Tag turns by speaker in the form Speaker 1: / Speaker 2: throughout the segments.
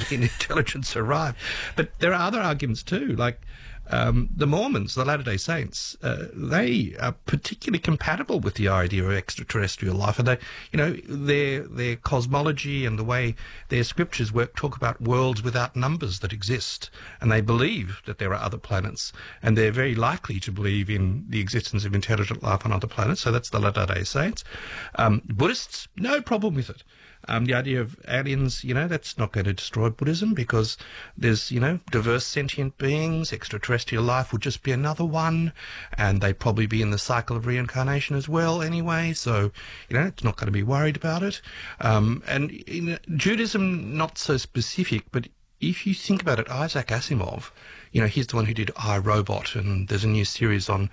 Speaker 1: alien intelligence arrived. But there are other arguments too, like the Mormons, the Latter-day Saints, they are particularly compatible with the idea of extraterrestrial life, and they, their cosmology and the way their scriptures work talk about worlds without numbers that exist, and they believe that there are other planets, and they're very likely to believe in the existence of intelligent life on other planets. So that's the Latter-day Saints. Buddhists, no problem with it. The idea of aliens, that's not going to destroy Buddhism, because there's, diverse sentient beings. Extraterrestrial life would just be another one, and they'd probably be in the cycle of reincarnation as well anyway, so, it's not going to be worried about it. And in Judaism, not so specific, but if you think about it, Isaac Asimov, he's the one who did I, Robot, and there's a new series on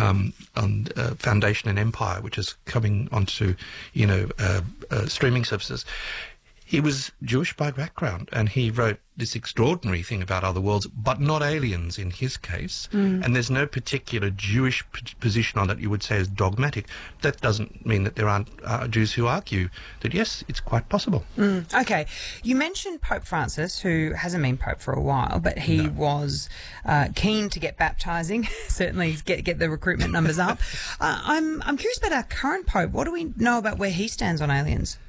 Speaker 1: Foundation and Empire, which is coming onto, streaming services. He was Jewish by background, and he wrote this extraordinary thing about other worlds, but not aliens in his case. And there's no particular Jewish position on that you would say is dogmatic. That doesn't mean that there aren't Jews who argue that, yes, it's quite possible.
Speaker 2: Okay. You mentioned Pope Francis, who hasn't been Pope for a while, but he was keen to get baptising, certainly get the recruitment numbers up. I'm curious about our current Pope. What do we know about where he stands on aliens?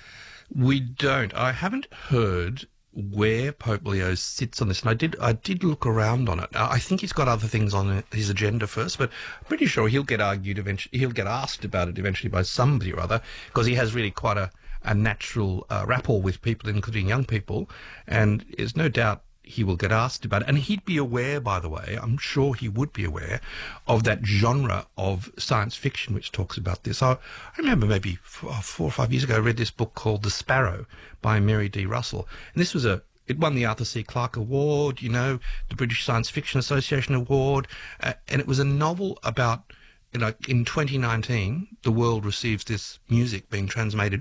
Speaker 1: We don't. I haven't heard where Pope Leo sits on this, and I did look around on it. I think he's got other things on his agenda first, but I'm pretty sure he'll get argued eventually. He'll get asked about it eventually by somebody or other, because he has really quite a natural rapport with people, including young people, and there's no doubt he will get asked about it. And he'd be aware, by the way, I'm sure he would be aware of that genre of science fiction which talks about this. I remember maybe 4 or 5 years ago, I read this book called The Sparrow by Mary D. Russell. And this was it won the Arthur C. Clarke Award, the British Science Fiction Association Award. And it was a novel about, in 2019, the world receives this music being transmitted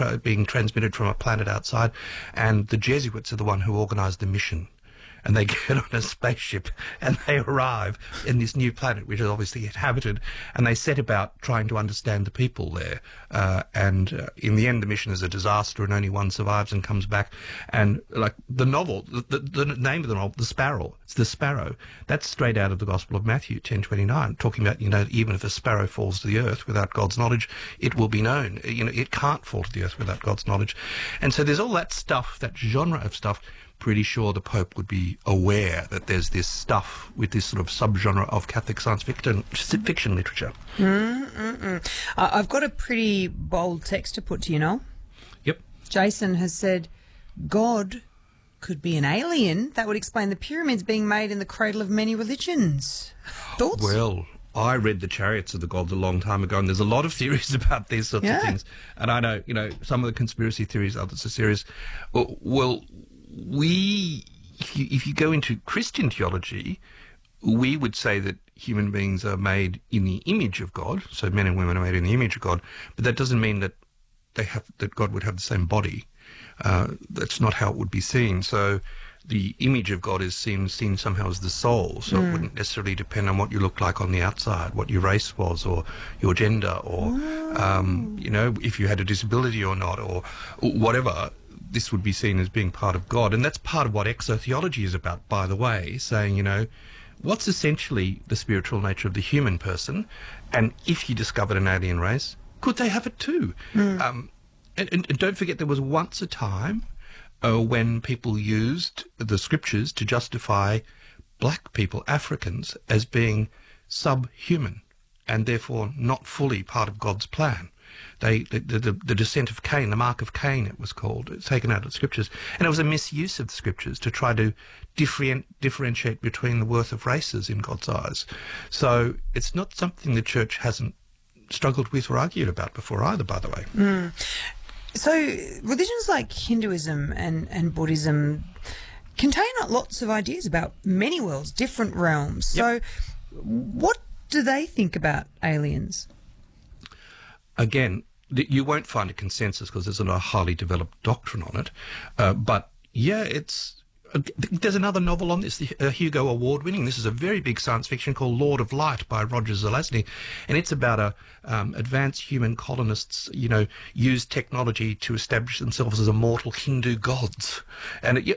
Speaker 1: from a planet outside, and the Jesuits are the one who organised the mission. And they get on a spaceship and they arrive in this new planet, which is obviously inhabited, and they set about trying to understand the people there. And in the end, the mission is a disaster, and only one survives and comes back. And like the novel, the name of the novel, The Sparrow, it's The Sparrow. That's straight out of the Gospel of Matthew 10:29, talking about, even if a sparrow falls to the earth without God's knowledge, it will be known. It can't fall to the earth without God's knowledge. And so there's all that stuff, that genre of stuff. Pretty sure the Pope would be aware that there's this stuff with this sort of subgenre of Catholic science fiction literature.
Speaker 2: I've got a pretty bold text to put to you, Noel.
Speaker 1: Yep.
Speaker 2: Jason has said, God could be an alien. That would explain the pyramids being made in the cradle of many religions. Thoughts?
Speaker 1: Well, I read The Chariots of the Gods a long time ago, and there's a lot of theories about these sorts of things. And I know, some of the conspiracy theories, others are serious. Well, if you go into Christian theology, we would say that human beings are made in the image of God, so men and women are made in the image of God, but that doesn't mean that that God would have the same body. That's not how it would be seen. So the image of God is seen somehow as the soul, so it wouldn't necessarily depend on what you looked like on the outside, what your race was, or your gender, or if you had a disability or not, or whatever. This would be seen as being part of God. And that's part of what exotheology is about, by the way, saying, what's essentially the spiritual nature of the human person, and if you discovered an alien race, could they have it too? And don't forget, there was once a time when people used the scriptures to justify black people, Africans, as being subhuman and therefore not fully part of God's plan. The descent of Cain, the mark of Cain, it was called. It's taken out of the scriptures. And it was a misuse of the scriptures to try to differentiate between the worth of races in God's eyes. So it's not something the church hasn't struggled with or argued about before either, by the way.
Speaker 2: So religions like Hinduism and Buddhism contain lots of ideas about many worlds, different realms. So what do they think about aliens?
Speaker 1: Again, you won't find a consensus because there's not a highly developed doctrine on it. But there's another novel on this, Hugo Award winning. This is a very big science fiction called Lord of Light by Roger Zelazny, and it's about advanced human colonists, use technology to establish themselves as immortal Hindu gods. And